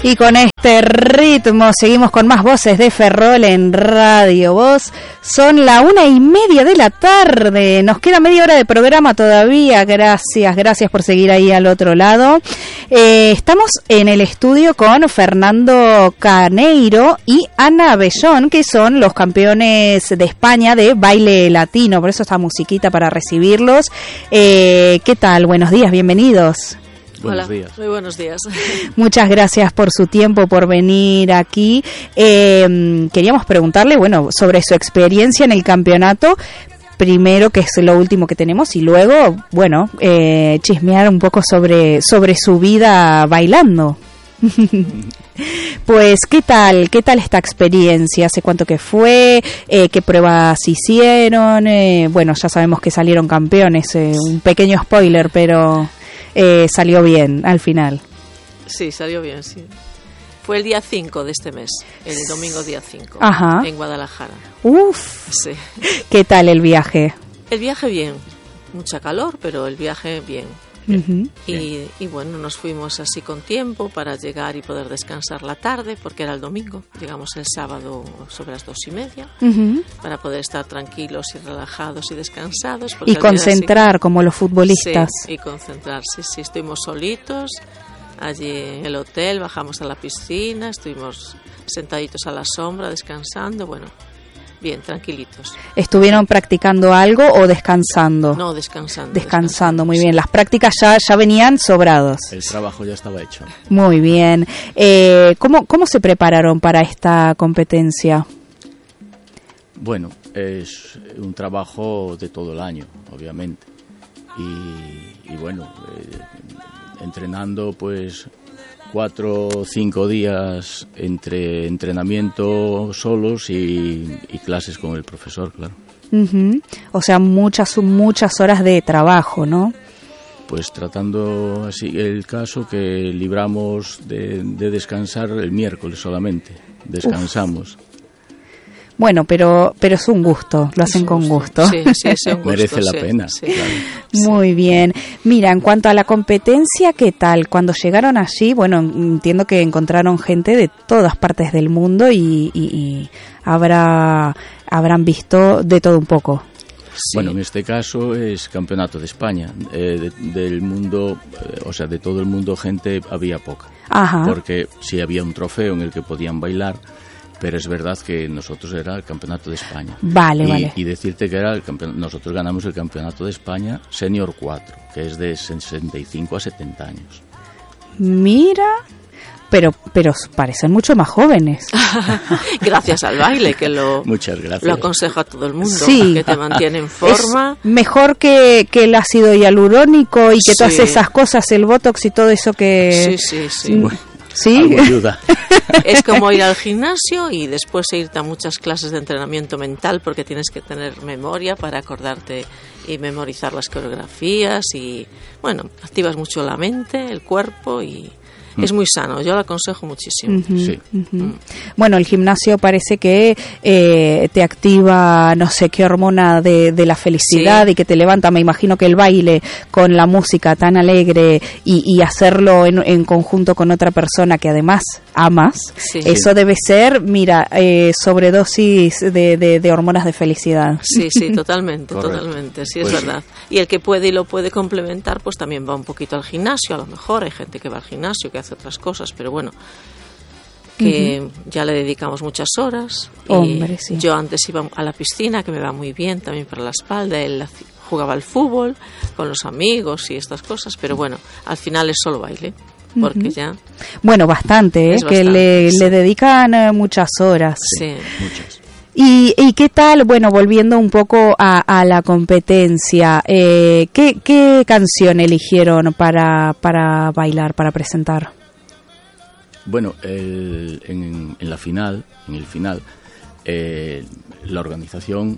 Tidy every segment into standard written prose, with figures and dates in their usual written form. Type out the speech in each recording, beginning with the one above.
Y con este ritmo seguimos con más voces de Ferrol en Radio Voz. Son la 1:30 de la tarde. Nos queda media hora de programa todavía. Gracias por seguir ahí al otro lado. Estamos en el estudio con Fernando Caneiro y Ana Bellón, que son los campeones de España de baile latino. Por eso esta musiquita para recibirlos. ¿Qué tal? Buenos días, bienvenidos. Buenos días. Muy buenos días. Muchas gracias por su tiempo, por venir aquí. Queríamos preguntarle, sobre su experiencia en el campeonato, primero, que es lo último que tenemos, y luego, chismear un poco sobre su vida bailando. Pues, ¿qué tal esta experiencia? ¿Hace cuánto que fue? ¿Qué pruebas hicieron? Ya sabemos que salieron campeones, un pequeño spoiler, pero... salió bien al final. Sí, salió bien, sí. Fue el día 5 de este mes, el domingo día 5, en Guadalajara. Uf, sí. ¿Qué tal el viaje? El viaje bien, mucha calor, pero el viaje bien. Uh-huh. Y nos fuimos así con tiempo para llegar y poder descansar la tarde, porque era el domingo. Llegamos el sábado sobre las 2:30, uh-huh, para poder estar tranquilos y relajados y descansados. Y concentrar como los futbolistas. Sí, y concentrar, sí, estuvimos solitos allí en el hotel, bajamos a la piscina, estuvimos sentaditos a la sombra, descansando, bien, tranquilitos. ¿Estuvieron practicando algo o descansando? No, descansando. Descansando, muy bien. Las prácticas ya venían sobrados. El trabajo ya estaba hecho. Muy bien. ¿Cómo se prepararon para esta competencia? Bueno, es un trabajo de todo el año, obviamente. Entrenando 4 o 5 días entre entrenamiento solos y clases con el profesor, claro. Uh-huh. O sea, muchas horas de trabajo, ¿no? Pues tratando así el caso que libramos de descansar el miércoles solamente. Descansamos. Bueno, pero es un gusto, lo hacen con gusto. Sí, es un gusto. Merece la pena. Sí. Claro. Muy bien. Mira, en cuanto a la competencia, ¿qué tal? Cuando llegaron allí, entiendo que encontraron gente de todas partes del mundo y habrán visto de todo un poco. Sí. En este caso es campeonato de España. Del mundo, de todo el mundo, gente había poca. Ajá. Porque sí había un trofeo en el que podían bailar, pero es verdad que nosotros era el campeonato de España. Vale. Y decirte que era nosotros ganamos el campeonato de España Senior 4, que es de 65 a 70 años. Mira, pero parecen mucho más jóvenes. Gracias al baile, que Muchas gracias. Lo aconsejo a todo el mundo, sí, que te mantiene en forma. Es mejor que el ácido hialurónico y que todas esas cosas, el botox y todo eso que... Sí. Bueno, ¿sí? Algo ayuda. Es como ir al gimnasio y después irte a muchas clases de entrenamiento mental, porque tienes que tener memoria para acordarte y memorizar las coreografías y, activas mucho la mente, el cuerpo y... Es muy sano, yo lo aconsejo muchísimo. Uh-huh, sí. Uh-huh. El gimnasio parece que te activa no sé qué hormona de la felicidad, sí, y que te levanta. Me imagino que el baile con la música tan alegre y hacerlo en conjunto con otra persona que además amas, sí, eso debe ser, sobredosis de hormonas de felicidad. Sí, totalmente, totalmente, sí, es verdad. Y el que puede y lo puede complementar, pues también va un poquito al gimnasio, a lo mejor hay gente que va al gimnasio, que hace otras cosas, pero que uh-huh, ya le dedicamos muchas horas. Hombre, sí. Yo antes iba a la piscina, que me va muy bien también para la espalda. Él jugaba al fútbol con los amigos y estas cosas, pero al final es solo baile, porque uh-huh, ya... bastante, que le dedican muchas horas. Sí, muchas. ¿Y qué tal, volviendo un poco a la competencia, qué canción eligieron para bailar, para presentar? En el final, la organización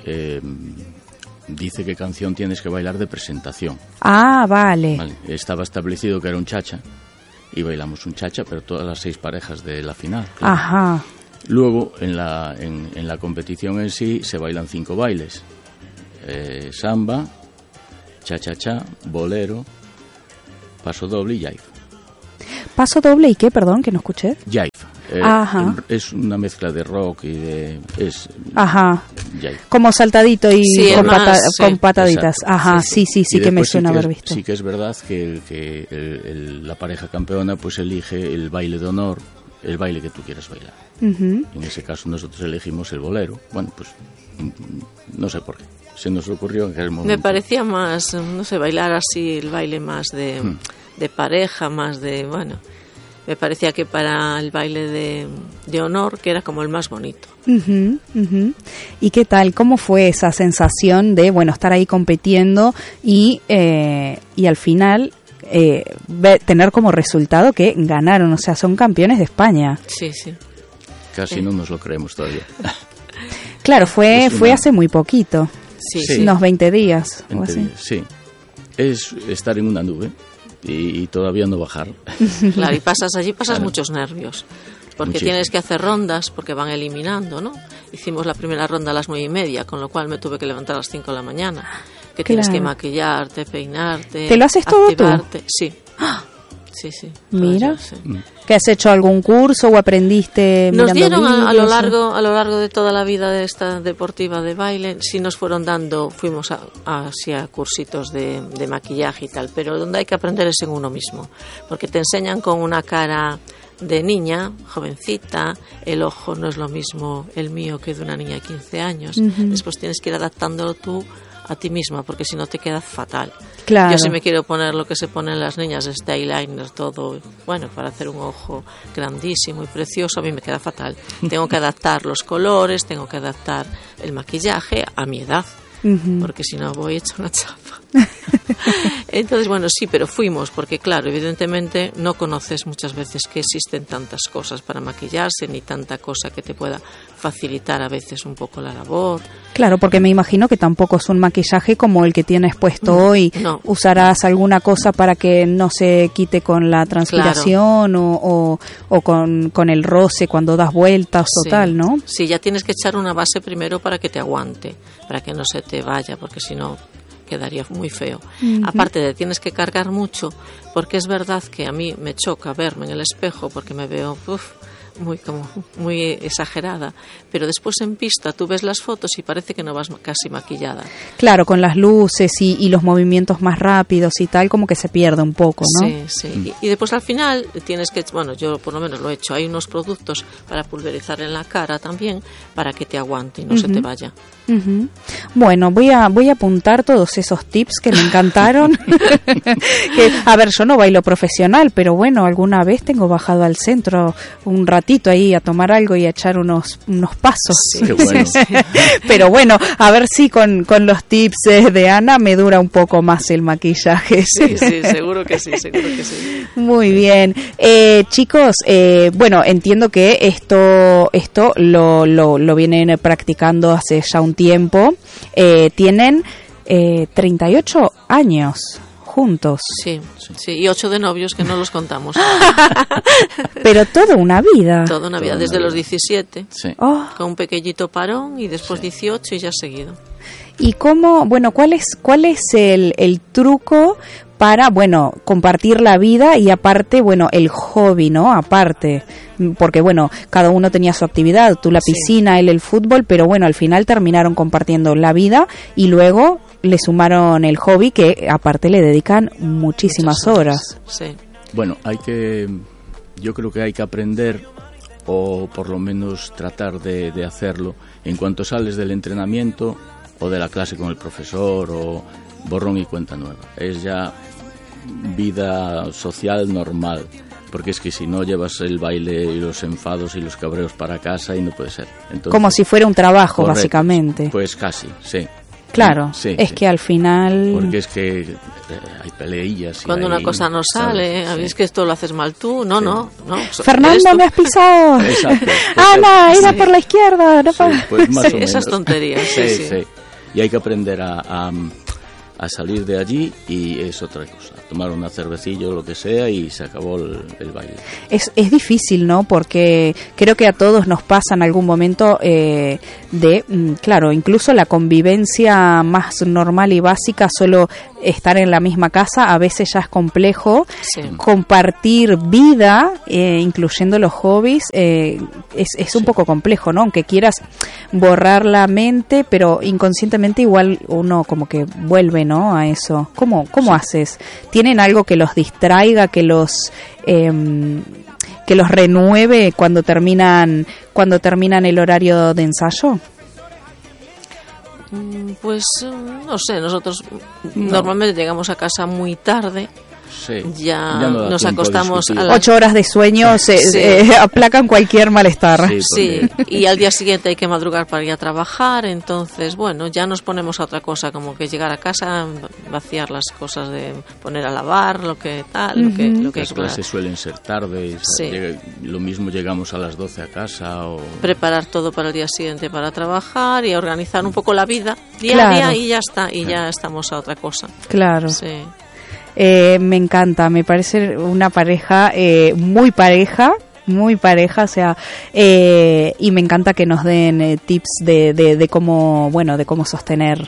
dice qué canción tienes que bailar de presentación. Ah, vale. Estaba establecido que era un cha-cha y bailamos un cha-cha, pero todas las 6 parejas de la final. Claro. Ajá. Luego, en la competición en sí, se bailan 5 bailes. Samba, cha-cha-cha, bolero, paso doble y jive. ¿Paso doble y qué? Perdón, que no escuché. Jive. Ajá. Es una mezcla de rock y de... Ajá. Jive. Como saltadito y Sí, con pataditas. Exacto. Ajá, sí, que me suena haber visto. Sí que es verdad que la pareja campeona pues elige el baile de honor, el baile que tú quieras bailar. Uh-huh. En ese caso nosotros elegimos el bolero. Bueno, pues no sé por qué. Se nos ocurrió en aquel momento. Me parecía más, no sé, bailar así, el baile más de pareja, más de, bueno, me parecía que para el baile de honor, que era como el más bonito. Uh-huh, uh-huh. ¿Y qué tal? ¿Cómo fue esa sensación de, bueno, estar ahí compitiendo y al final tener como resultado que ganaron? O sea, son campeones de España. Sí. Casi no nos lo creemos todavía. Claro, fue hace muy poquito. Sí. Unos 20 días. 20 o así. días, sí. Es estar en una nube y todavía no bajar. Claro, y pasas Claro. muchos nervios, porque Muchísimo. tienes que hacer rondas, porque van eliminando, ¿no? Hicimos la primera ronda a las 9:30, con lo cual me tuve que levantar a las 5 de la mañana, que tienes que maquillarte, peinarte, ¿Te lo haces todo tú? activarte. Sí. Sí. Mira. Yo, sí. ¿Que has hecho algún curso o aprendiste Nos mirando dieron a vídeos, lo largo de toda la vida de esta deportiva de baile, sí nos fueron dando, fuimos a cursitos de maquillaje y tal, pero donde hay que aprender es en uno mismo, porque te enseñan con una cara de niña, jovencita, el ojo no es lo mismo el mío que de una niña de 15 años, después tienes que ir adaptándolo tú a ti misma, porque si no te queda fatal. Claro. Yo si me quiero poner lo que se ponen las niñas, este eyeliner, todo, bueno, para hacer un ojo grandísimo y precioso, a mí me queda fatal. Tengo que adaptar los colores, tengo que adaptar el maquillaje a mi edad, porque si no voy hecha una chapa. Entonces, bueno, sí, pero fuimos, porque claro, evidentemente no conoces muchas veces que existen tantas cosas para maquillarse, ni tanta cosa que te pueda facilitar a veces un poco la labor. Claro, porque me imagino que tampoco es un maquillaje como el que tienes puesto hoy. No. ¿Usarás alguna cosa para que no se quite con la transpiración o con el roce cuando das vueltas o Sí. tal, no? Sí, ya tienes que echar una base primero para que te aguante, para que no se te vaya, porque si no quedaría muy feo. Aparte de tienes que cargar mucho, porque es verdad que a mí me choca verme en el espejo porque me veo muy exagerada, pero después en pista tú ves las fotos y parece que no vas casi maquillada. Claro, con las luces y los movimientos más rápidos y tal, como que se pierde un poco, ¿no? Sí. Y después al final tienes que, bueno, yo por lo menos lo he hecho, hay unos productos para pulverizar en la cara también, para que te aguante y no se te vaya. Uh-huh. Bueno, voy a apuntar todos esos tips que me encantaron. Que, a ver, yo no bailo profesional, pero bueno, alguna vez tengo bajado al centro un ratito ahí a tomar algo y a echar unos pasos. Sí, qué bueno. Pero bueno, a ver si con los tips de Ana me dura un poco más el maquillaje. Sí, seguro que sí. Muy bien. Chicos, bueno, entiendo que esto lo vienen practicando hace ya un tiempo. Tienen 38 años juntos. Sí, y 8 de novios que no los contamos. Pero toda una vida. Toda una vida, desde los 17, Sí. Oh, con un pequeñito parón y después 18 y ya seguido. ¿y cómo, bueno, cuál es el truco para, bueno, compartir la vida y aparte, bueno, el hobby, ¿no? Aparte, porque bueno, cada uno tenía su actividad, tú la piscina, él el fútbol, pero bueno, al final terminaron compartiendo la vida y luego le sumaron el hobby que aparte le dedican muchísimas horas. Sí. Bueno, yo creo que hay que aprender, o por lo menos tratar de hacerlo, en cuanto sales del entrenamiento o de la clase con el profesor, o borrón y cuenta nueva. Es ya vida social normal, porque es que si no llevas el baile y los enfados y los cabreos para casa y no puede ser. Entonces, Como si fuera un trabajo, correcto, básicamente. Pues casi, sí. Claro, Sí, es sí. que al final... Porque es que hay peleillas. Y Cuando una hay, cosa no sale, ¿sabes? es que esto lo haces mal tú, no. Fernando, Eres tú. me has pisado. Exacto. Ana, era Sí. por la izquierda. No Sí, por- pues más Sí, o menos. esas tonterías, sí. Y hay que aprender a salir de allí y es otra cosa. Tomar una cervecilla o lo que sea y se acabó el baile. Es difícil, ¿no? Porque creo que a todos nos pasa en algún momento claro, incluso la convivencia más normal y básica, solo estar en la misma casa a veces ya es complejo. Sí. Compartir vida, incluyendo los hobbies, es un poco complejo, ¿no? Aunque quieras borrar la mente, pero inconscientemente igual uno como que vuelve, ¿no? A eso. ¿Cómo haces? ¿Tienen algo que los distraiga, que los renueve cuando terminan el horario de ensayo? Pues no sé, nosotros normalmente llegamos a casa muy tarde. Sí, ya no nos acostamos a las 8 horas de sueño aplacan cualquier malestar. Sí, y al día siguiente hay que madrugar para ir a trabajar, entonces, bueno, ya nos ponemos a otra cosa, como que llegar a casa, vaciar las cosas, de poner a lavar, lo que tal, lo que las clases suelen ser tarde, sí. Lo mismo llegamos a las 12 a casa o preparar todo para el día siguiente para trabajar y organizar un poco la vida día a día y ya está, y ya estamos a otra cosa. Claro. Sí. Me encanta, me parece una pareja muy pareja, o sea, y me encanta que nos den tips de cómo, bueno, de cómo sostener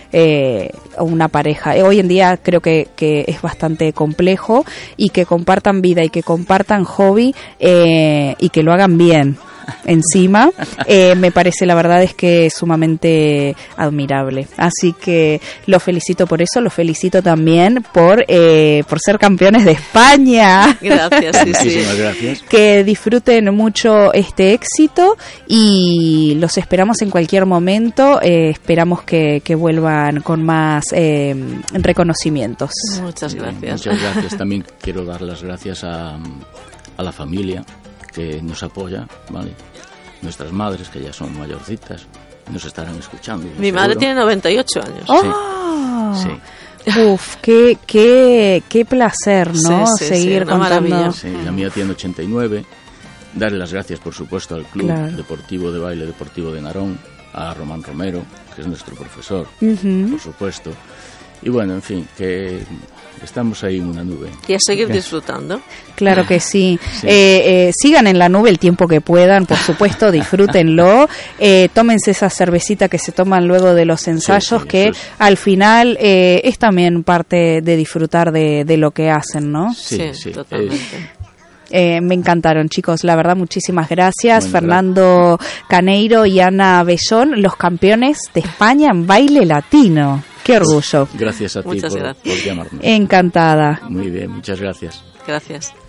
una pareja. Hoy en día creo que es bastante complejo, y que compartan vida y que compartan hobby y que lo hagan bien. Encima, me parece, la verdad es que sumamente admirable. Así que lo felicito por eso, lo felicito también por ser campeones de España. Gracias, sí. Muchísimas gracias. Que disfruten mucho este éxito y los esperamos en cualquier momento. Esperamos que vuelvan con más reconocimientos. Muchas gracias. Muchas gracias. También quiero dar las gracias a la familia que nos apoya, ¿vale? Nuestras madres, que ya son mayorcitas, nos estarán escuchando. Mi madre tiene 98 años. ¡Oh! Sí. Uf, qué placer, ¿no? Sí, seguir una contando. maravilla. Sí, la mía tiene 89. Darle las gracias, por supuesto, al Club Deportivo de Baile Deportivo de Narón, a Román Romero, que es nuestro profesor, por supuesto. Y bueno, en fin, que estamos ahí en una nube. Y a seguir disfrutando. Claro que sí. Sigan en la nube el tiempo que puedan, por supuesto, disfrútenlo. Tómense esa cervecita que se toman luego de los ensayos, que al final es también parte de disfrutar de lo que hacen, ¿no? Sí, totalmente. Me encantaron, chicos, la verdad, muchísimas gracias. Bueno, Fernando Caneiro y Ana Bellón, los campeones de España en baile latino. ¡Qué orgullo! Gracias a ti por llamarnos. Encantada. Muy bien, muchas gracias. Gracias.